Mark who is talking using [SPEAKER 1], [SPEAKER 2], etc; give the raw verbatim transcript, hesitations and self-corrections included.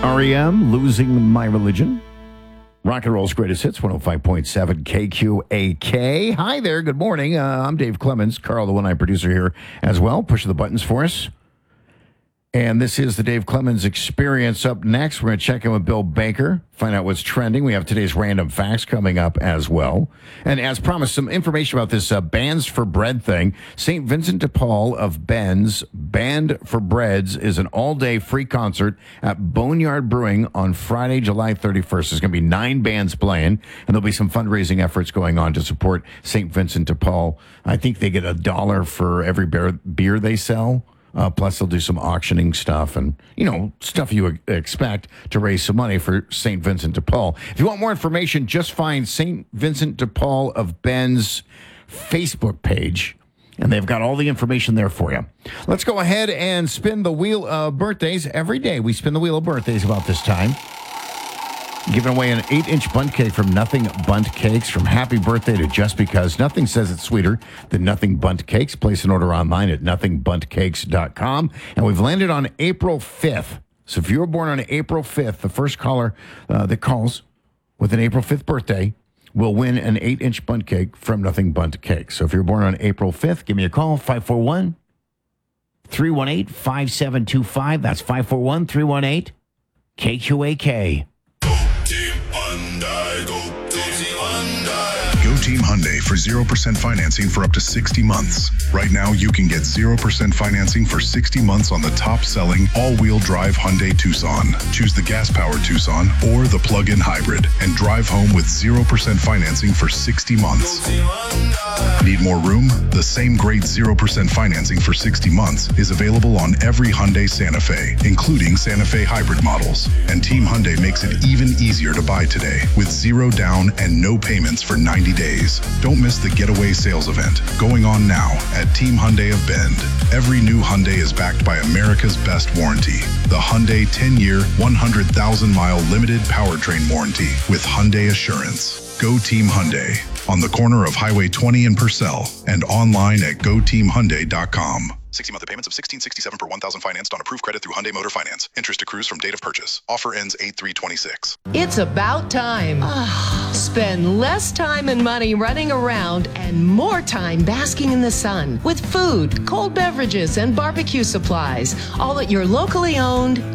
[SPEAKER 1] R E M, Losing My Religion. Rock and Roll's Greatest Hits, one oh five point seven K Q A K. Hi there, good morning. Uh, I'm Dave Clemens. Carl, the one-night producer here as well, pushing the buttons for us. And this is the Dave Clemens Experience. Up next, we're going to check in with Bill Baker, find out what's trending. We have today's random facts coming up as well. And as promised, some information about this uh, Bands for Bread thing. Saint Vincent de Paul of Ben's Band for Breads is an all-day free concert at Boneyard Brewing on Friday, July thirty-first. There's going to be nine bands playing, and there'll be some fundraising efforts going on to support Saint Vincent de Paul. I think they get a dollar for every beer, beer they sell. Uh, plus, they'll do some auctioning stuff and, you know, stuff you would expect to raise some money for Saint Vincent de Paul. If you want more information, just find Saint Vincent de Paul of Ben's Facebook page, and they've got all the information there for you. Let's go ahead and spin the wheel of birthdays. Every day we spin the wheel of birthdays about this time. Giving away an eight-inch bundt cake from Nothing Bundt Cakes. From happy birthday to just because. Nothing says it's sweeter than Nothing Bundt Cakes. Place an order online at nothing bundt cakes dot com. And we've landed on April fifth. So if you were born on April fifth, the first caller uh, that calls with an April fifth birthday will win an eight-inch bundt cake from Nothing Bundt Cakes. So if you're born on April fifth, give me a call, five four one, three one eight, five seven two five. That's five four one, three one eight, K Q A K.
[SPEAKER 2] Go Team Hyundai for zero percent financing for up to sixty months. Right now, you can get zero percent financing for sixty months on the top-selling all-wheel drive Hyundai Tucson. Choose the gas-powered Tucson or the plug-in hybrid and drive home with zero percent financing for sixty months. Need more room? The same great zero percent financing for sixty months is available on every Hyundai Santa Fe, including Santa Fe hybrid models. And Team Hyundai makes it even easier to buy today with zero down and no payments for ninety days. Don't miss the Getaway Sales Event going on now at Team Hyundai of Bend. Every new Hyundai is backed by America's best warranty, the Hyundai ten-year, one hundred thousand mile limited powertrain warranty with Hyundai Assurance. Go Team Hyundai on the corner of Highway twenty and Purcell and online at go team hyundai dot com. sixty monthly payments of sixteen sixty-seven per one thousand financed on approved credit through Hyundai Motor Finance. Interest accrues from date of purchase. Offer ends eight three twenty-six.
[SPEAKER 3] It's about time. Spend less time and money running around and more time basking in the sun with food, cold beverages, and barbecue supplies, all at your locally owned